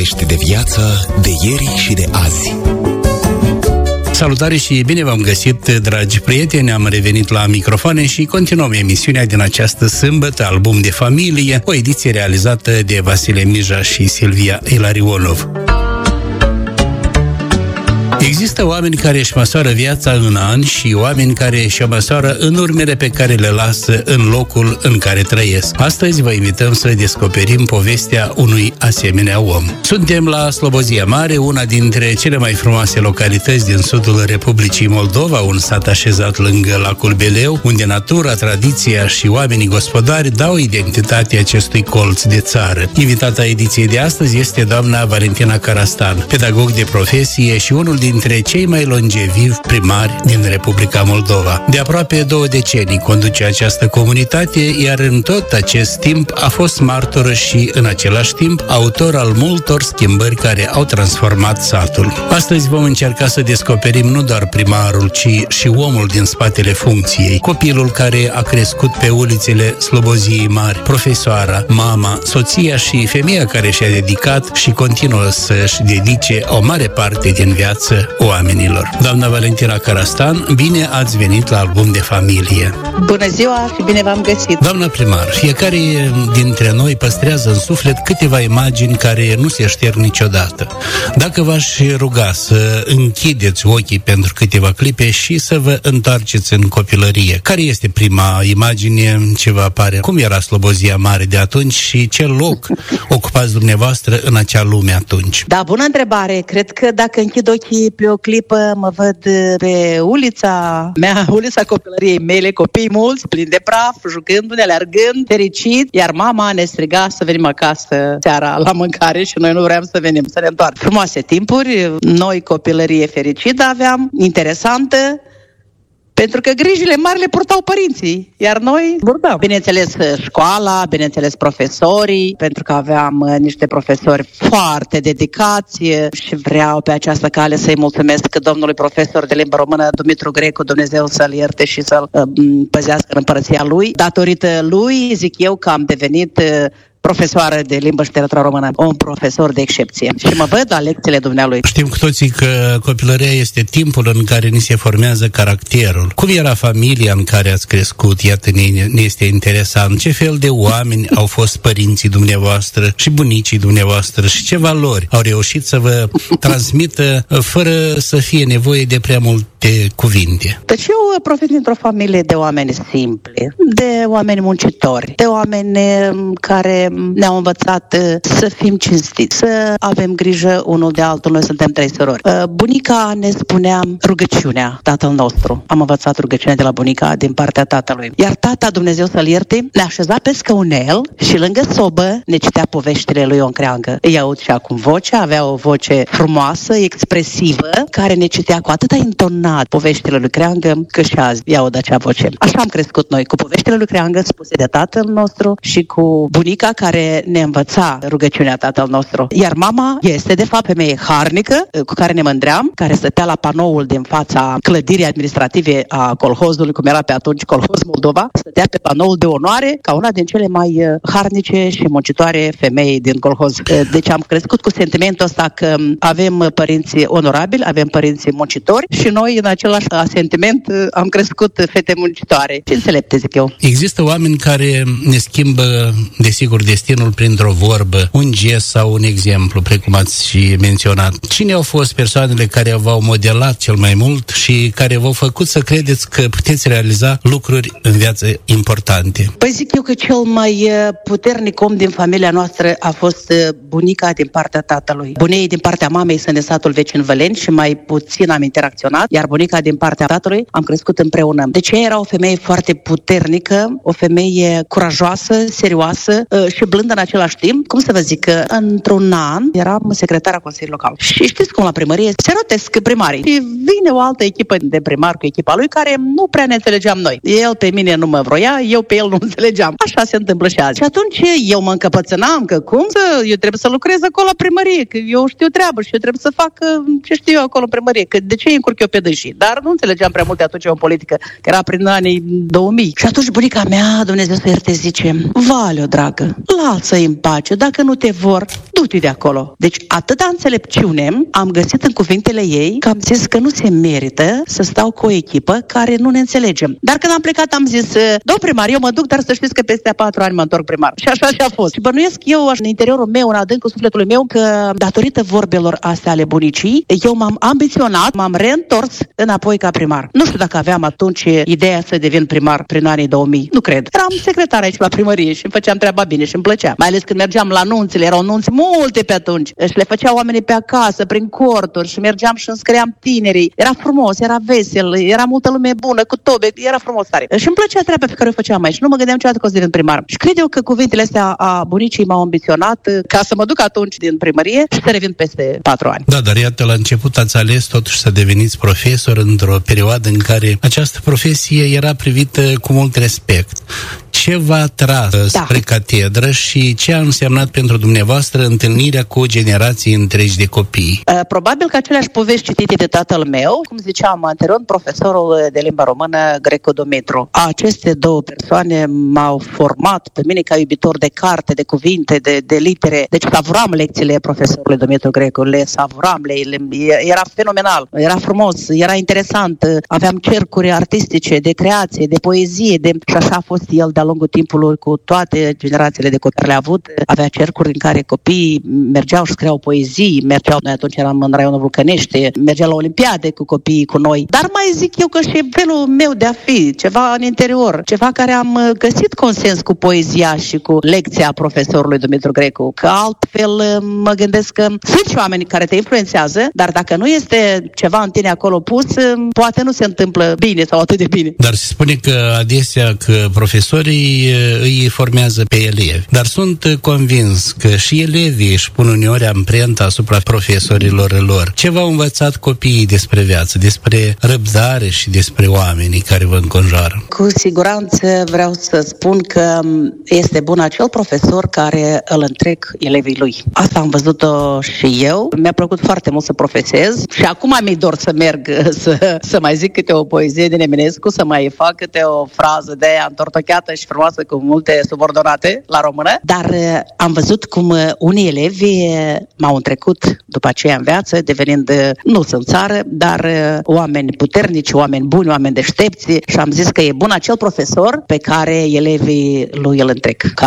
Povești de viață de ieri și de azi. Salutare și bine v-am găsit, dragi prieteni, am revenit la microfoane și continuăm emisiunea din această sâmbătă, Album de familie, o ediție realizată de Vasile Mija și Silvia Ilarionov. Există oameni care își măsoară viața în ani și oameni care își măsoară în urmele pe care le lasă în locul în care trăiesc. Astăzi vă invităm să descoperim povestea unui asemenea om. Suntem la Slobozia Mare, una dintre cele mai frumoase localități din sudul Republicii Moldova, un sat așezat lângă lacul Beleu, unde natura, tradiția și oamenii gospodari dau identitatea acestui colț de țară. Invitata ediției de astăzi este doamna Valentina Carastan, pedagog de profesie și unul dintre cei mai longevivi primari din Republica Moldova. De aproape 2 decenii conduce această comunitate, iar în tot acest timp a fost martoră și, în același timp, autor al multor schimbări care au transformat satul. Astăzi vom încerca să descoperim nu doar primarul, ci și omul din spatele funcției, copilul care a crescut pe ulițele Sloboziei Mari, profesoara, mama, soția și femeia care și-a dedicat și continuă să-și dedice o mare parte din viață oamenilor. Doamna Valentina Carastan, bine ați venit la Album de familie. Bună ziua și bine v-am găsit. Doamna primar, fiecare dintre noi păstrează în suflet câteva imagini care nu se șterg niciodată. Dacă v-aș ruga să închideți ochii pentru câteva clipe și să vă întoarceți în copilărie, care este prima imagine ce vă apare? Cum era Slobozia Mare de atunci și ce loc ocupați dumneavoastră în acea lume atunci? Da, bună întrebare. Cred că dacă închid ochii pe o clipă, mă văd pe ulița mea, ulița copilăriei mele, copii mulți, plini de praf, jucându-ne, alergând, fericit, iar mama ne striga să venim acasă seara la mâncare și noi nu vreau să venim, să ne întoarcem. Frumoase timpuri, noi copilărie fericită aveam, interesantă, pentru că grijile mari le purtau părinții, iar noi, bineînțeles școala, bineînțeles profesorii, pentru că aveam niște profesori foarte dedicați și vreau pe această cale să-i mulțumesc domnului profesor de limbă română, Dumitru Grecu, Dumnezeu să-l ierte și să-l păzească în împărăția lui. Datorită lui, zic eu că am devenit profesoară de limbă și literatură română, un profesor de excepție. Și mă văd la lecțiile dumnealui. Știm cu toții că copilăria este timpul în care ni se formează caracterul. Cum era familia în care ați crescut? Iată, ne este interesant. Ce fel de oameni au fost părinții dumneavoastră și bunicii dumneavoastră și ce valori au reușit să vă transmită fără să fie nevoie de prea multe cuvinte? Deci eu profit dintr-o familie de oameni simpli, de oameni muncitori, de oameni care ne-au învățat să fim cinstiți, să avem grijă unul de altul. Noi suntem 3 surori. Bunica ne spunea rugăciunea, Tatăl nostru. Am învățat rugăciunea de la bunica din partea tatălui. Iar tata, Dumnezeu să-l ierte, ne așeza pe scaunel și lângă sobă ne citea poveștile lui Ion Creangă. Îi aud și acum vocea, avea o voce frumoasă, expresivă, care ne citea cu atâta intonat poveștile lui Creangă, că și azi îi aud acea voce. Așa am crescut noi, cu poveștile lui Creangă spuse de tatăl nostru și cu bunica care ne învăța rugăciunea Tatăl nostru. Iar mama este, de fapt, femeie harnică, cu care ne mândream, care stătea la panoul din fața clădirii administrative a colhozului, cum era pe atunci Colhoz Moldova, stătea pe panoul de onoare ca una din cele mai harnice și muncitoare femei din colhoz. Deci am crescut cu sentimentul ăsta că avem părinți onorabili, avem părinți muncitori și noi, în același sentiment, am crescut fete muncitoare și înțelepte, zic eu. Există oameni care ne schimbă, desigur, destinul printr-o vorbă, un gest sau un exemplu, precum ați și menționat. Cine au fost persoanele care v-au modelat cel mai mult și care v-au făcut să credeți că puteți realiza lucruri în viață importante? Păi zic eu că cel mai puternic om din familia noastră a fost bunica din partea tatălui. Bunii din partea mamei sunt de satul vecin Văleni și mai puțin am interacționat, iar bunica din partea tatălui am crescut împreună. Deci ea era o femeie foarte puternică, o femeie curajoasă, serioasă și blândă în același timp. Cum să vă zic, că într-un an eram secretara Consiliului Local. Și știți cum la primărie se rotesc primarii. Și vine o altă echipă de primar cu echipa lui care nu prea ne înțelegeam noi. El pe mine nu mă vroia, eu pe el nu înțelegeam. Așa se întâmplă și azi. Și atunci eu mă încăpățânam că eu trebuie să lucrez acolo la primărie, că eu știu treabă și eu trebuie să fac ce știu eu acolo în primărie, că de ce îi încurc eu pe dânsii? Dar nu înțelegeam prea multe atunci în politică, că era prin anii 2000. Și atunci bunica mea, Dumnezeu să ierte, zice: Valeo, dragă, lasă-i în pace, dacă nu te vor, du-te de acolo. Deci atâta înțelepciune am găsit în cuvintele ei că am zis că nu se merită să stau cu o echipă care nu ne înțelegem. Dar când am plecat am zis, domn primar, eu mă duc, dar să știți că peste 4 ani mă întorc primar. Și așa și a fost. Și bănuiesc eu în interiorul meu, în adâncul sufletului meu, că datorită vorbelor astea ale bunicii, eu m-am ambiționat, m-am reîntors înapoi ca primar. Nu știu dacă aveam atunci ideea să devin primar prin anii 2000. Nu cred. Eram secretar aici la primărie și îmi făceam treaba bine și îmi plăcea. Mai ales când mergeam la nunțile, erau nunți multe pe atunci. Și le făceau oamenii pe acasă, prin corturi și mergeam și înscriam tinerii. Era frumos, era vesel, era multă lume bună, cu tobe, era frumos tare. Și îmi plăcea treaba pe care o făceam aici. Nu mă gândeam niciodată că o să devin primar. Și cred eu că cuvintele astea a bunicii m-au ambiționat ca să mă duc atunci din primărie și să revin peste 4 ani. Da, dar iată, la început ați ales totuși să deveniți profesor într-o perioadă în care această profesie era privită cu mult respect. Ce v-a atras spre catedră și ce a însemnat pentru dumneavoastră întâlnirea cu generații întregi de copii? Probabil că aceleași povești citite de tatăl meu, cum ziceam anterior, profesorul de limba română Greco Dumitru. Aceste două persoane m-au format pe mine ca iubitor de carte, de cuvinte, de litere. Deci savuram lecțiile profesorului Dumitru Greco, le savuram, era fenomenal, era frumos, era interesant. Aveam cercuri artistice, de creație, de poezie, și așa a fost el de-a lungul timpului cu toate generațiile de copii le-a avut. Avea cercuri în care copiii mergeau și scriau poezii, noi atunci eram în raionul Vulcănești, mergeau la olimpiade cu copiii, cu noi. Dar mai zic eu că și felul meu de a fi, ceva în interior, ceva care am găsit consens cu poezia și cu lecția profesorului Dumitru Greco, că altfel mă gândesc că sunt și oameni care te influențează, dar dacă nu este ceva în tine acolo pus, poate nu se întâmplă bine sau atât de bine. Dar se spune că adesea că profesorii îi formează pe elevi. Dar sunt convins că și elevii își pun uneori amprenta asupra profesorilor lor. Ce v-au învățat copiii despre viață, despre răbdare și despre oamenii care vă înconjoară? Cu siguranță vreau să spun că este bun acel profesor care îl întrec elevii lui. Asta am văzut-o și eu. Mi-a plăcut foarte mult să profesez și acum mi-e dor să merg să mai zic câte o poezie din Eminescu, să mai fac câte o frază de aia întortocheată și frumoasă cu multe subordonate la română, dar am văzut cum unii elevi m-au întrecut după aceea în viață, devenind, nu sunt țară, dar oameni puternici, oameni buni, oameni deștepți, și am zis că e bun acel profesor pe care elevii lui îl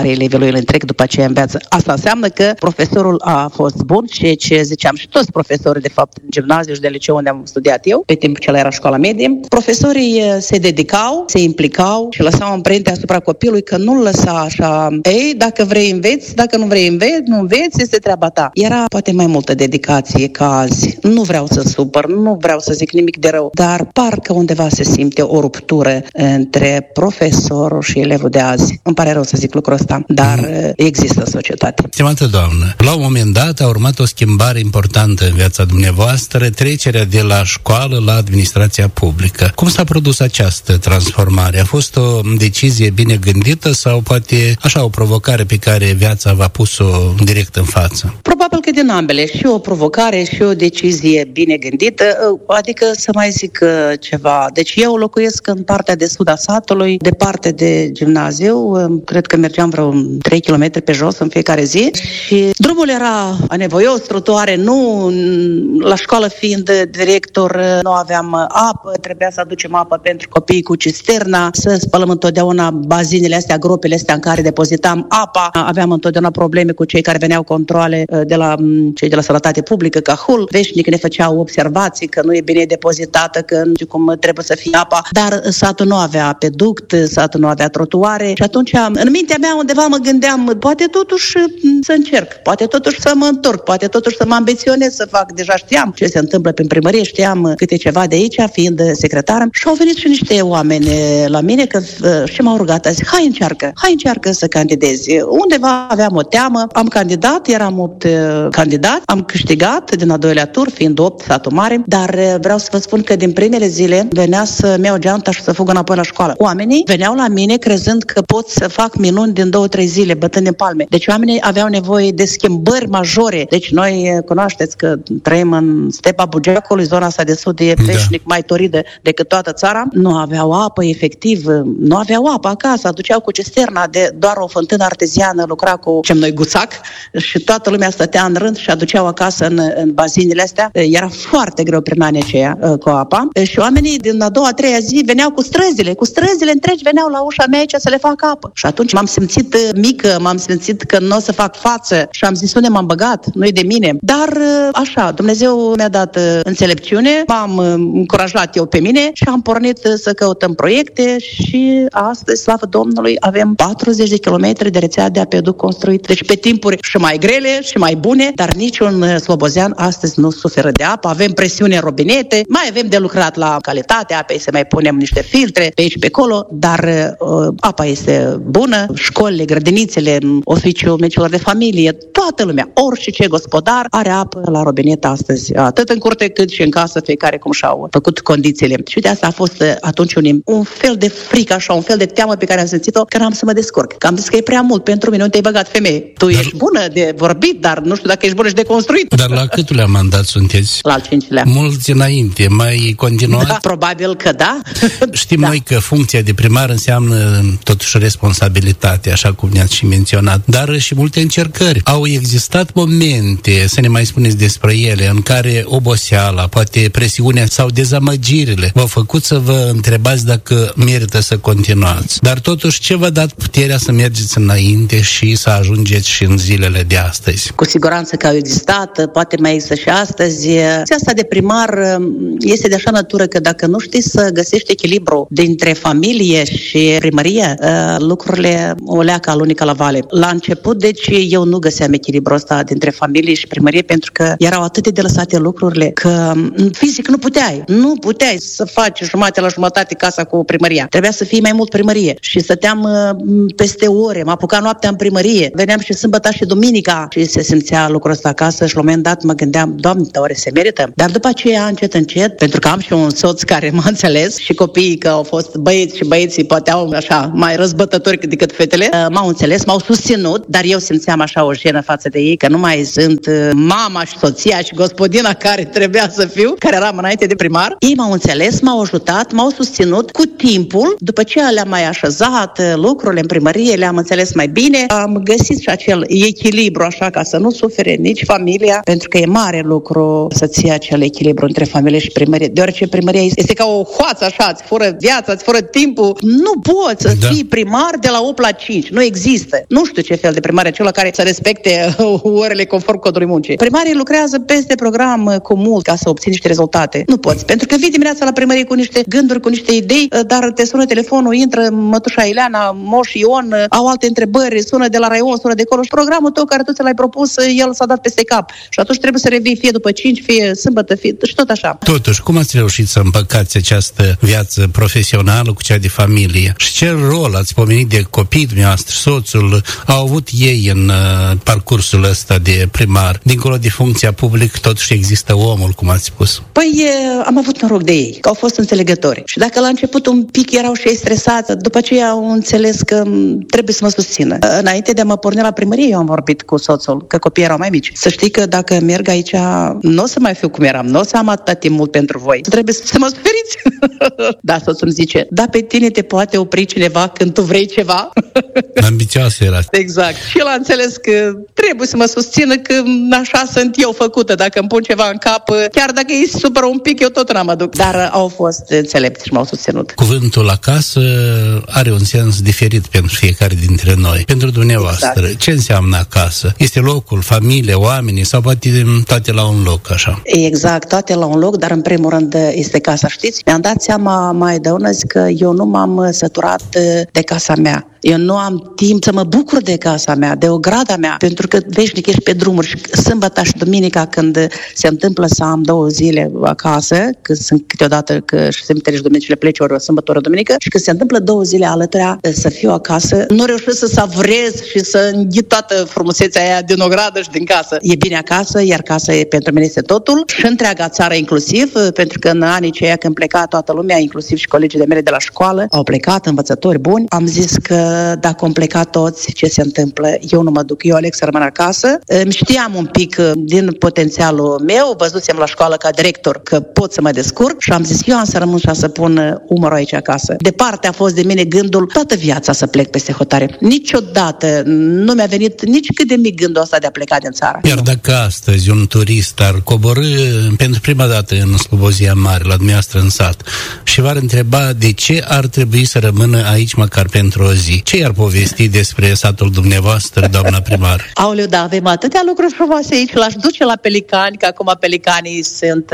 întrec după aceea în viață. Asta înseamnă că profesorul a fost bun și ce ziceam și toți profesorii, de fapt, în gimnaziu și de liceu unde am studiat eu, pe timpul ce era școala medie, profesorii se dedicau, se implicau și lăsau amprente asupra copilului, că nu-l lăsa așa, dacă vrei înveți, dacă nu vrei nu înveți, este treaba ta. Era poate mai multă dedicație ca azi. Nu vreau să supăr, nu vreau să zic nimic de rău, dar parcă undeva se simte o ruptură între profesorul și elevul de azi. Îmi pare rău să zic lucrul ăsta, dar există în societate. Stimată doamnă, la un moment dat a urmat o schimbare importantă în viața dumneavoastră, trecerea de la școală la administrația publică. Cum s-a produs această transformare? A fost o decizie bine gândită sau poate așa o provocare pe care viața v-a pus-o direct în față? Probabil că din ambele, și o provocare și o decizie bine gândită, adică să mai zic ceva. Deci eu locuiesc în partea de sud a satului, departe de gimnaziu, cred că mergeam vreo 3 km pe jos în fiecare zi și drumul era anevoios, trotuare nu, la școală fiind director nu aveam apă, trebuia să aducem apă pentru copii cu cisterna, să spălăm întotdeauna bazinele astea, gropile astea în care depozitam apa, aveam întotdeauna probleme cu cei care veneau controale de la cei de la Sănătate Publică, Cahul, veșnic ne făceau observații că nu e bine depozitată, că nu știu cum trebuie să fie apa, dar satul nu avea peduct, satul nu avea trotuare și atunci în mintea mea undeva mă gândeam, poate totuși să încerc, poate totuși să mă întorc, poate totuși să mă ambiționez să fac, deja știam ce se întâmplă prin primărie, știam câte ceva de aici, fiind secretară, și au venit și niște oameni la mine și m-au rugat azi, hai încearcă să candidezi. Undeva aveam o teamă, am candidat, eram 8 candidați, am câștigat din a doilea tur, fiind 8, satul mare, dar vreau să vă spun că din primele zile venea să-mi iau geanta și să fug înapoi la școală. Oamenii veneau la mine crezând că pot să fac minuni din 2-3 zile, bătând în palme. Deci oamenii aveau nevoie de schimbări majore. Deci noi cunoașteți că trăim în stepa Bugeacului, zona asta de sud e veșnic mai toridă decât toată țara. Nu aveau apă, efectiv, nu aveau apă acasă. acasă, aduceau cu cisterna de doar o fântână arteziană, lucra cu noi guțac și toată lumea stătea în rând și aduceau acasă în bazinele astea. Era foarte greu prin anii aceia cu apa și oamenii din a doua, a treia zi veneau cu străzile întregi veneau la ușa mea aici să le facă apă. Și atunci m-am simțit mică, m-am simțit că nu o să fac față și am zis, unde m-am băgat? Nu-i de mine. Dar așa, Dumnezeu mi-a dat înțelepciune, m-am încurajat eu pe mine și am pornit să căutăm proiecte și astăzi, slavă Domnului, avem 40 de kilometri de rețea de apeduc construit. Deci pe timpuri și mai grele și mai bune, dar niciun slobozean astăzi nu suferă de apă. Avem presiune în robinete, mai avem de lucrat la calitatea apei, să mai punem niște filtre pe aici pe acolo, dar apa este bună, școlile, grădinițele, oficiul micilor de familie, toată lumea, orice ce gospodar are apă la robinet astăzi, atât în curte cât și în casă, fiecare cum și-au făcut condițiile. Și de asta a fost atunci un fel de frică, așa, un fel de teamă pe care am simțit-o, că n-am să mă descurc. Că am zis că e prea mult pentru mine, nu te-ai băgat, femeie. Tu ești bună de vorbit, dar nu știu dacă ești bună și de construit. Dar la câtulea mandat sunteți? La al 5-lea. Mulți înainte, mai continuați? Da, probabil că da. Știm noi că funcția de primar înseamnă totuși responsabilitate, așa cum ne-ați și menționat, dar și multe încercări. Au existat momente, să ne mai spuneți despre ele, în care oboseala, poate presiunea sau dezamăgirile v-au făcut să vă întrebați dacă merită să continuați. Dar totuși, ce v-a dat puterea să mergeți înainte și să ajungeți și în zilele de astăzi? Cu siguranță că au existat, poate mai există și astăzi. Asta de primar este de așa natură că dacă nu știi să găsești echilibru dintre familie și primărie, lucrurile o leacă alunica la vale. La început, deci, eu nu găseam echilibrul ăsta dintre familie și primărie pentru că erau atât de lăsate lucrurile că fizic nu puteai să faci jumătate la jumătate casa cu primăria. Trebuia să fii mai mult primărie și stăteam peste ore, mă apucam noaptea în primărie, veneam și sâmbătă și duminica și se simțea lucrul ăsta acasă și la un moment dat mă gândeam, Doamne, oare se merită? Dar după aceea, încet, pentru că am și un soț care m-a înțeles și copiii că au fost băieți și băieții poate au așa mai răzbătători decât fetele, m-au înțeles, m-au susținut, dar eu simțeam așa o jenă față de ei că nu mai sunt mama și soția și gospodina care trebuia să fiu, care eram înainte de primar. Ei m-au înțeles, m-au ajutat, m-au susținut cu timpul. După ce le-am mai așezat lucrurile în primărie, le-am înțeles mai bine, am găsit și acel echilibru așa ca să nu sufere nici familia, pentru că e mare lucru să ții acel echilibru între familie și primărie, deoarece primăria este ca o hoață așa, îți fură viața, îți fură timpul. Nu poți să fii primar de la 8 la 5. Nu există. Nu știu ce fel de primar e acela care să respecte orele conform codului muncii. Primarii lucrează peste program cu mult ca să obții niște rezultate. Nu poți. Pentru că vii dimineața la primărie cu niște gânduri, cu niște idei, dar te sună telefonul, intră mătușa Ileana, Moș Ion, au alte întrebări, sună de la raion, sună de acolo și programul tău care tu ți l-ai propus, el s-a dat peste cap. Și atunci trebuie să revii fie după 5, fie sâmbătă, fie și tot așa. Totuși, cum ați reușit să împăcați această viață profesională cu cea de familie? Și ce rol ați pomenit de copiii dumneavoastră, soțul, au avut ei în parcursul ăsta de primar? Dincolo de funcția publică, totuși există omul, cum ați spus. Păi, am avut noroc de ei, că au fost înțelegători. Și dacă la început un pic erau și ei stresați, după aceea au înțeles că trebuie să mă susțină. Înainte de a mă porni la primărie, eu am vorbit cu soțul, că copiii erau mai mici. Să știi că dacă merg aici, nu o să mai fiu cum eram, nu o să am atâta timp mult pentru voi. Trebuie să mă suferiți. Da, soțul îmi zice, da, pe tine te poate opri cineva când tu vrei ceva. Ambițioasă era. Exact. Și el a înțeles că trebuie să mă susțină, că așa sunt eu făcută. Dacă îmi pun ceva în cap, chiar dacă îi supără un pic, eu tot n-am aduc. Dar au fost înțelepți și m-au susținut. Cuvântul acasă are un sens diferit pentru fiecare dintre noi. Pentru dumneavoastră, exact. Ce înseamnă acasă? Este locul, familie, oamenii sau poate toate la un loc, așa? Exact, toate la un loc, dar în primul rând este casa. Știți? Mi-am dat seama mai de ună zi că eu nu m-am săturat de casa mea. Eu nu am timp să mă bucur de casa mea, de ograda mea, pentru că veșnic ești pe drumuri și sâmbătă și duminica când se întâmplă să am 2 zile acasă, că sunt câteodată că și sâmbătă și duminicile pleci ori o sâmbătă, ori o duminică, și când se întâmplă 2 zile alăturea să fiu acasă, nu reușesc să savrez și să înghit toată frumusețea aia din ogradă și din casă. E bine acasă, iar casa e pentru mine este totul și întreaga țară inclusiv, pentru că în anii aceia când pleca toată lumea, inclusiv și colegii de mele de la școală, au plecat învățători buni, am zis că dacă am plecat toți, ce se întâmplă? Eu nu mă duc, eu aleg să rămân acasă. Știam un pic din potențialul meu, văzusem la școală ca director că pot să mă descurc și am zis, eu am să rămân și am să pun umărul aici acasă. Departe a fost de mine gândul toată viața să plec peste hotare. Niciodată nu mi-a venit nici cât de mic gândul ăsta de a pleca din țară. Iar dacă astăzi un turist ar coborî pentru prima dată în Slobozia Mare, la dumneavoastră în sat, și v-ar întreba de ce ar trebui să rămână aici măcar pentru o zi, ce i-ar povesti despre satul dumneavoastră, doamna primar? Aoleu, da, avem atâtea lucruri frumoase aici. L-aș duce la Pelicani, că acum pelicanii sunt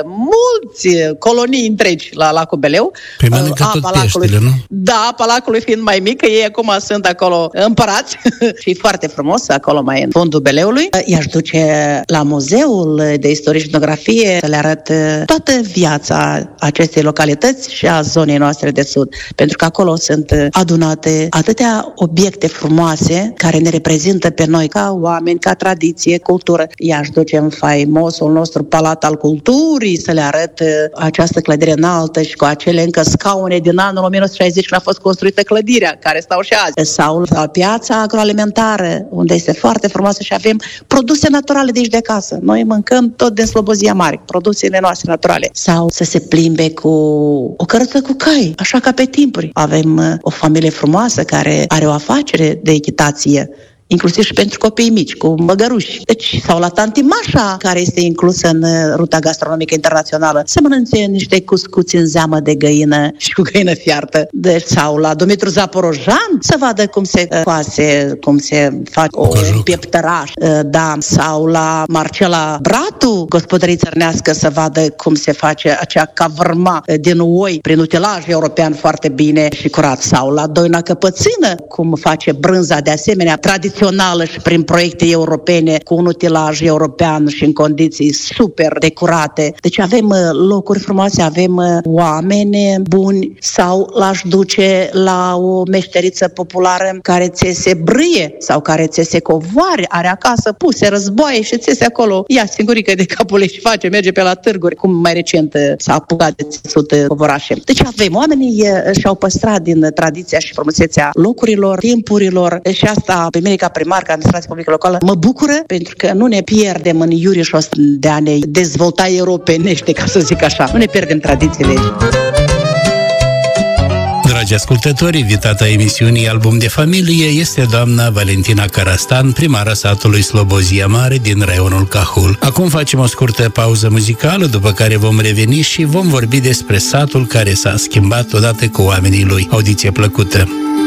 mulți colonii întregi la lacul Beleu. Păi mănâncă tot peștele, nu? Da, apa lacului fiind mai mică, ei acum sunt acolo împărați și e foarte frumos acolo mai în fundul Beleului. I-aș duce la muzeul de istorie și etnografie să le arăt toată viața acestei localități și a zonei noastre de sud, pentru că acolo sunt adunate atâtea obiecte frumoase care ne reprezintă pe noi ca oameni, ca tradiție, cultură. I-aș duce în faimosul nostru Palat al Culturii să le arăt această clădire înaltă și cu acele încă scaune din anul 1960 când a fost construită clădirea, care stau și azi. Sau la piața agroalimentară, unde este foarte frumoasă și avem produse naturale de aici de acasă. Noi mâncăm tot din Slobozia Mare, produsele noastre naturale. Sau să se plimbe cu o cărăță cu cai, așa ca pe timpuri. Avem o familie frumoasă care are o afacere de echitație, inclusiv și pentru copiii mici, cu măgăruși. Deci, sau la Tanti Mașa, care este inclusă în ruta gastronomică internațională, să mănânce niște cuscuți în zeamă de găină și cu găină fiartă. Deci, sau la Dumitru Zaporojan, să vadă cum se coase, cum se fac o pieptăraș. Da, sau la Marcela Bratu, gospodărie țărnească, să vadă cum se face acea cavărma din oi prin utilaj european foarte bine și curat. Sau la Doina Căpățână, cum face brânza de asemenea tradițională și prin proiecte europene cu un utilaj european și în condiții super decurate. Deci avem locuri frumoase, avem oameni buni. Sau l-aș duce la o meșteriță populară care țese brâie sau care țese covoare, are acasă puse războaie și țese acolo. Ia singurică de capul și face, merge pe la târguri, cum mai recent s-a apucat de țesut covorașe. Deci avem, oamenii și-au păstrat din tradiția și frumusețea locurilor, timpurilor și asta pe mine ca primar, ca administrație publică locală, mă bucură pentru că nu ne pierdem în iurișul ăsta de a ne dezvolta europenește, ca să zic așa. Nu ne pierdem tradițiile. Dragi ascultători, invitata emisiunii Album de Familie este doamna Valentina Carastan, primara satului Slobozia Mare din raionul Cahul. Acum facem o scurtă pauză muzicală, după care vom reveni și vom vorbi despre satul care s-a schimbat odată cu oamenii lui. Audiție plăcută!